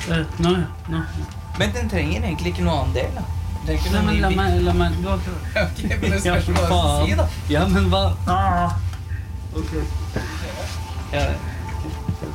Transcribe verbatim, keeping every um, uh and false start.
Uh, nå, ja. Nå. Men den trenger egentlig ikke noe annen del, da. Det er ikke Nei, noe men ny la bit. meg, la meg, du har ikke... Ok, men det spørs hva du faen. si, da. Ja, men hva? Ah. Ok. Ja,